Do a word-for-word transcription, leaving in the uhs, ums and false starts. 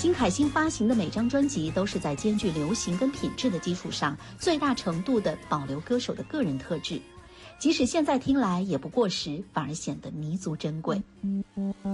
金凯欣发行的每张专辑都是在兼具流行跟品质的基础上，最大程度地保留歌手的个人特质，即使现在听来也不过时，反而显得弥足珍贵。